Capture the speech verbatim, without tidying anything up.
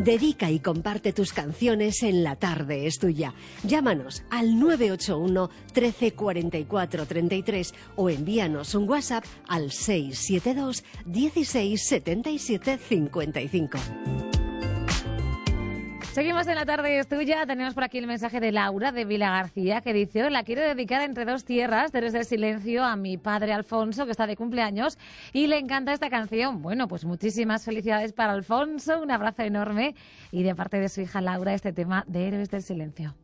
Dedica y comparte tus canciones en La Tarde es Tuya. Llámanos al nueve ocho uno, trece, cuarenta y cuatro, treinta y tres o envíanos un WhatsApp al seis siete dos, dieciséis, setenta y siete, cincuenta y cinco. Seguimos en La Tarde es Tuya. Tenemos por aquí el mensaje de Laura de Vila García, que dice: la quiero dedicar entre dos tierras, desde el silencio, a mi padre Alfonso, que está de cumpleaños y le encanta esta canción. Bueno, pues muchísimas felicidades para Alfonso, un abrazo enorme, y de parte de su hija Laura este tema de Héroes del Silencio.